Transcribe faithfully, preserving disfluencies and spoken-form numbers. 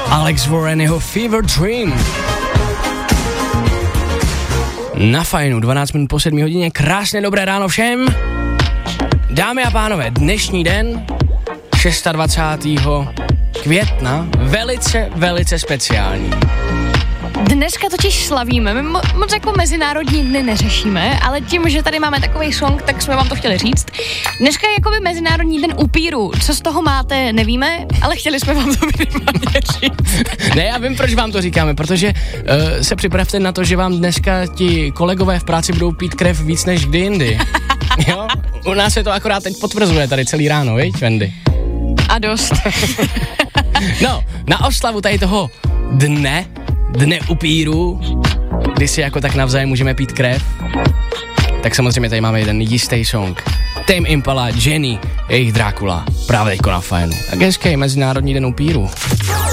Alex Warren, jeho Fever Dream. Na Fajnu, dvanáct minut po sedmé hodině, krásné dobré ráno všem. Dámy a pánové, dnešní den, dvacátého šestého května, velice, velice speciální. Dneska totiž slavíme, my mo- moc jako mezinárodní dny neřešíme, ale tím, že tady máme takovej song, tak jsme vám to chtěli říct. Dneska je jakoby mezinárodní den upíru, co z toho máte, nevíme, ale chtěli jsme vám to minimálně říct. Ne, já vím, proč vám to říkáme, protože uh, se připravte na to, že vám dneska ti kolegové v práci budou pít krev víc než kdy jindy. Jo? U nás se to akorát teď potvrzuje tady celý ráno, viď, Wendy? A dost. No, na oslavu tady toho dne, dne upíru, kdy si jako tak navzájem můžeme pít krev, tak samozřejmě tady máme jeden jistý song. Tame Impala, Jenny, jejich Drákula, právě teďko na Fajnu. Tak hezký mezinárodní den upíru.